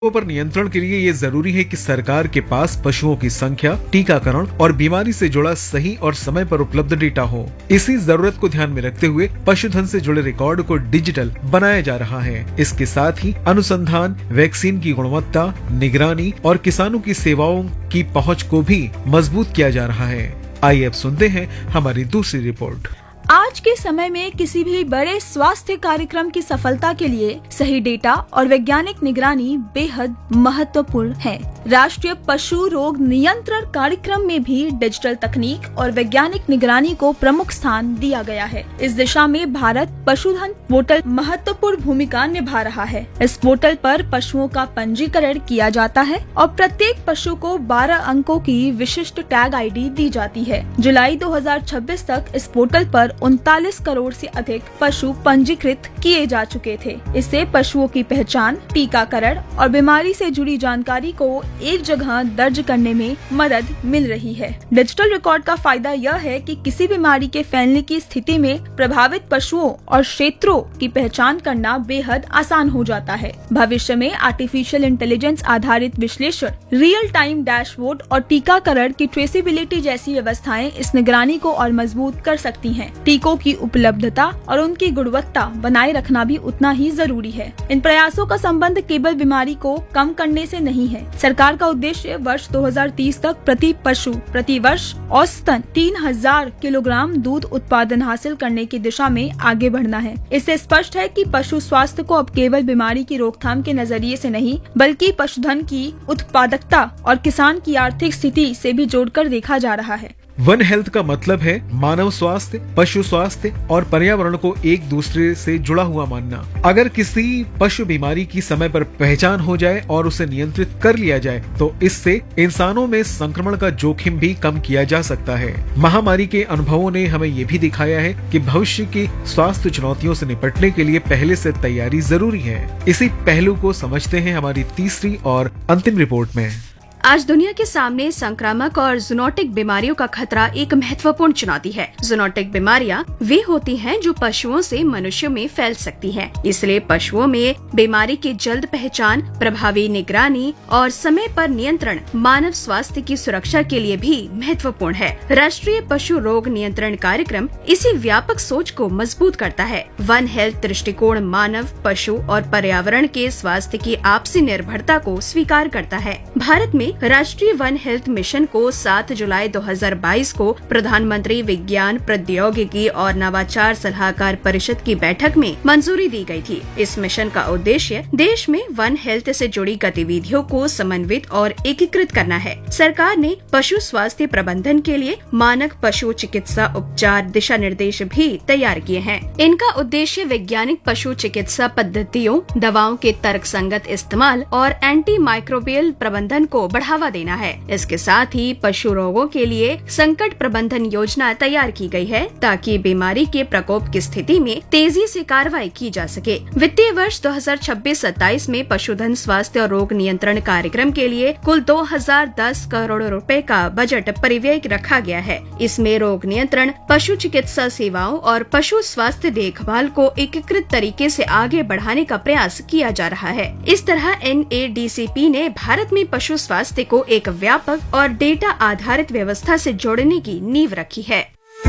पर नियंत्रण के लिए ये जरूरी है कि सरकार के पास पशुओं की संख्या, टीकाकरण और बीमारी से जुड़ा सही और समय पर उपलब्ध डेटा हो। इसी जरूरत को ध्यान में रखते हुए पशुधन से जुड़े रिकॉर्ड को डिजिटल बनाया जा रहा है। इसके साथ ही अनुसंधान, वैक्सीन की गुणवत्ता, निगरानी और किसानों की सेवाओं की पहुंच को भी मजबूत किया जा रहा है। आइए अब सुनते हैं हमारी दूसरी रिपोर्ट। आज के समय में किसी भी बड़े स्वास्थ्य कार्यक्रम की सफलता के लिए सही डेटा और वैज्ञानिक निगरानी बेहद महत्वपूर्ण है। राष्ट्रीय पशु रोग नियंत्रण कार्यक्रम में भी डिजिटल तकनीक और वैज्ञानिक निगरानी को प्रमुख स्थान दिया गया है। इस दिशा में भारत पशुधन पोर्टल महत्वपूर्ण भूमिका निभा रहा है। इस पोर्टल पर पशुओं का पंजीकरण किया जाता है और प्रत्येक पशु को 12 अंकों की विशिष्ट टैग आईडी दी जाती है। जुलाई 2026 तक इस पोर्टल पर 39 करोड़ से अधिक पशु पंजीकृत किए जा चुके थे। इससे पशुओं की पहचान, टीकाकरण और बीमारी से जुड़ी जानकारी को एक जगह दर्ज करने में मदद मिल रही है। डिजिटल रिकॉर्ड का फायदा यह है कि किसी बीमारी के फैलने की स्थिति में प्रभावित पशुओं और क्षेत्रों की पहचान करना बेहद आसान हो जाता है। भविष्य में आर्टिफिशियल इंटेलिजेंस आधारित विश्लेषण, रियल टाइम डैशबोर्ड और टीकाकरण की ट्रेसेबिलिटी जैसी व्यवस्थाएं इस निगरानी को और मजबूत कर सकती हैं। टीकों की उपलब्धता और उनकी गुणवत्ता बनाए रखना भी उतना ही जरूरी है। इन प्रयासों का संबंध केवल बीमारी को कम करने से नहीं है। सरकार का उद्देश्य वर्ष 2030 तक प्रति पशु प्रति वर्ष औसतन 3000 किलोग्राम दूध उत्पादन हासिल करने की दिशा में आगे बढ़ना है। इससे स्पष्ट है कि पशु स्वास्थ्य को अब केवल बीमारी की रोकथाम के नजरिए से नहीं, बल्कि पशुधन की उत्पादकता और किसान की आर्थिक स्थिति से भी जोड़कर देखा जा रहा है। वन हेल्थ का मतलब है मानव स्वास्थ्य, पशु स्वास्थ्य और पर्यावरण को एक दूसरे से जुड़ा हुआ मानना। अगर किसी पशु बीमारी की समय पर पहचान हो जाए और उसे नियंत्रित कर लिया जाए तो इससे इंसानों में संक्रमण का जोखिम भी कम किया जा सकता है। महामारी के अनुभवों ने हमें ये भी दिखाया है कि भविष्य की स्वास्थ्य चुनौतियों से निपटने के लिए पहले से तैयारी जरूरी है। इसी पहलू को समझते हैं हमारी तीसरी और अंतिम रिपोर्ट में। आज दुनिया के सामने संक्रामक और जूनोटिक बीमारियों का खतरा एक महत्वपूर्ण चुनौती है। जूनोटिक बीमारियां वे होती हैं जो पशुओं से मनुष्यों में फैल सकती हैं। इसलिए पशुओं में बीमारी की जल्द पहचान, प्रभावी निगरानी और समय पर नियंत्रण मानव स्वास्थ्य की सुरक्षा के लिए भी महत्वपूर्ण है। राष्ट्रीय पशु रोग नियंत्रण कार्यक्रम इसी व्यापक सोच को मजबूत करता है। वन हेल्थ दृष्टिकोण मानव, पशु और पर्यावरण के स्वास्थ्य की आपसी निर्भरता को स्वीकार करता है। भारत में राष्ट्रीय वन हेल्थ मिशन को 7 जुलाई 2022 को प्रधानमंत्री विज्ञान, प्रौद्योगिकी और नवाचार सलाहकार परिषद की बैठक में मंजूरी दी गई थी। इस मिशन का उद्देश्य देश में वन हेल्थ से जुड़ी गतिविधियों को समन्वित और एकीकृत करना है। सरकार ने पशु स्वास्थ्य प्रबंधन के लिए मानक पशु चिकित्सा उपचार दिशा निर्देश भी तैयार किए हैं। इनका उद्देश्य वैज्ञानिक पशु चिकित्सा पद्धतियों, दवाओं के तर्कसंगत इस्तेमाल और एंटी माइक्रोबियल प्रबंधन को बढ़ावा देना है। इसके साथ ही पशु रोगों के लिए संकट प्रबंधन योजना तैयार की गई है ताकि बीमारी के प्रकोप की स्थिति में तेजी से कार्रवाई की जा सके। वित्तीय वर्ष 2026-27 में पशुधन स्वास्थ्य और रोग नियंत्रण कार्यक्रम के लिए कुल 2010 करोड़ रुपए का बजट परिव्यय रखा गया है। इसमें रोग नियंत्रण, पशु चिकित्सा सेवाओं और पशु स्वास्थ्य देखभाल को एकीकृत तरीके से आगे बढ़ाने का प्रयास किया जा रहा है। इस तरह NADCP ने भारत में पशु स्वास्थ्य को एक व्यापक और डेटा आधारित व्यवस्था से जोड़ने की नींव रखी है।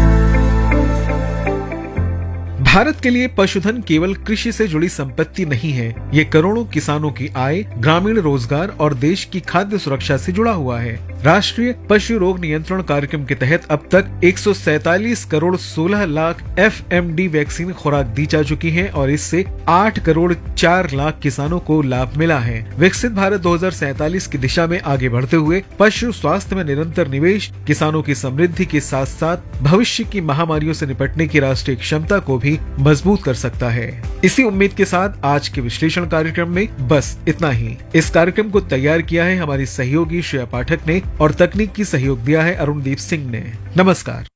भारत के लिए पशुधन केवल कृषि से जुड़ी संपत्ति नहीं है, ये करोड़ों किसानों की आय, ग्रामीण रोजगार और देश की खाद्य सुरक्षा से जुड़ा हुआ है। राष्ट्रीय पशु रोग नियंत्रण कार्यक्रम के तहत अब तक 147 करोड़ 16 लाख FMD वैक्सीन खुराक दी जा चुकी है और इससे 8 करोड़ 4 लाख किसानों को लाभ मिला है। विकसित भारत 2047 की दिशा में आगे बढ़ते हुए पशु स्वास्थ्य में निरंतर निवेश किसानों की समृद्धि के साथ साथ भविष्य की महामारियों से निपटने की राष्ट्रीय क्षमता को भी मजबूत कर सकता है। इसी उम्मीद के साथ आज के विश्लेषण कार्यक्रम में बस इतना ही। इस कार्यक्रम को तैयार किया है हमारी सहयोगी श्रेया पाठक ने और तकनीक की सहयोग दिया है अरुणदीप सिंह ने। नमस्कार।